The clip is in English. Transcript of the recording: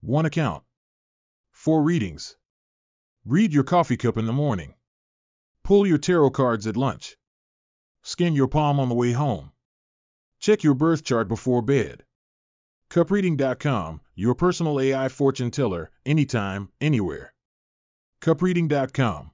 1 account. 4 readings. Read your coffee cup in the morning. Pull your tarot cards at lunch. Scan your palm on the way home. Check your birth chart before bed. CupReading.com, your personal AI fortune teller, anytime, anywhere. CupReading.com.